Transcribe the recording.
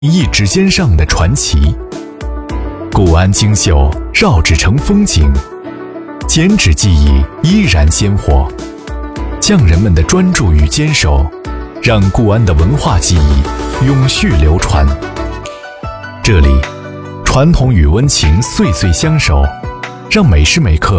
一指尖上的传奇。固安精秀绕指成风景，剪纸技艺依然鲜活。匠人们的专注与坚守，让固安的文化技艺永续流传。这里，传统与温情岁岁相守，让每时每刻